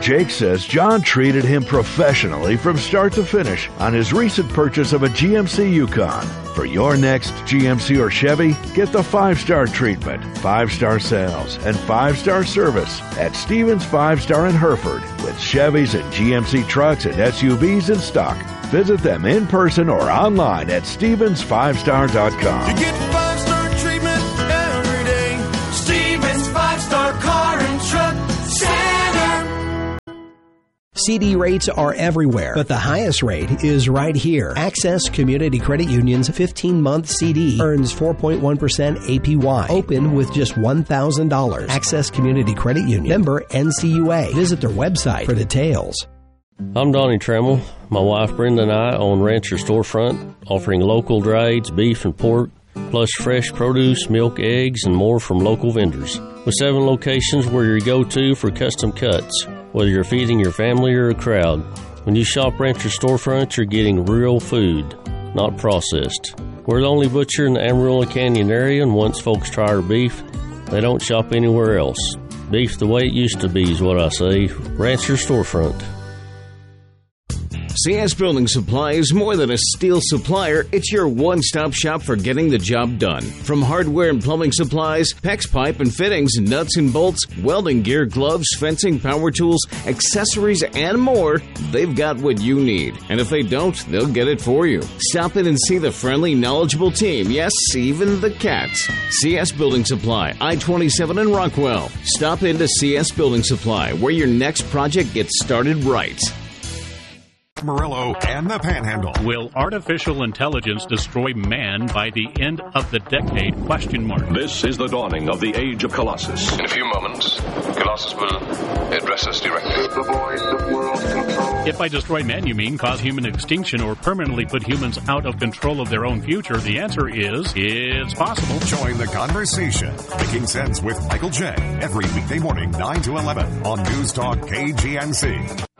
Jake says John treated him professionally from start to finish on his recent purchase of a GMC Yukon. For your next GMC or Chevy, get the 5-star treatment, 5-star sales, and 5-star service at Stevens 5-Star in Hereford with Chevys and GMC trucks and SUVs in stock. Visit them in person or online at StevensFivestar.com. You get 5-star treatment every day. Stevens 5-Star Car and Truck Center. CD rates are everywhere, but the highest rate is right here. Access Community Credit Union's 15-month CD earns 4.1% APY. Open with just $1,000. Access Community Credit Union. Member NCUA. Visit their website for details. I'm Donnie Trammell. My wife Brenda and I own Rancher Storefront, offering local drieds, beef and pork, plus fresh produce, milk, eggs, and more from local vendors. With 7 locations, we're your go-to for custom cuts, whether you're feeding your family or a crowd. When you shop Rancher Storefront, you're getting real food, not processed. We're the only butcher in the Amarillo Canyon area, and once folks try our beef, they don't shop anywhere else. Beef the way it used to be is what I say. Rancher Storefront. CS Building Supply is more than a steel supplier. It's your one-stop shop for getting the job done. From hardware and plumbing supplies, PEX pipe and fittings, nuts and bolts, welding gear, gloves, fencing, power tools, accessories, and more, they've got what you need. And if they don't, they'll get it for you. Stop in and see the friendly, knowledgeable team. Yes, even the cats. CS Building Supply, I-27 in Rockwell. Stop in to CS Building Supply, where your next project gets started right. Amarillo and the Panhandle. Will artificial intelligence destroy man by the end of the decade? ? This is the dawning of the age of Colossus. In a few moments, Colossus will address us directly. If by destroy man you mean cause human extinction or permanently put humans out of control of their own future, the answer is it's possible. Join the conversation. Making Sense with Michael J. Every weekday morning, 9 to 11 on News Talk KGNC.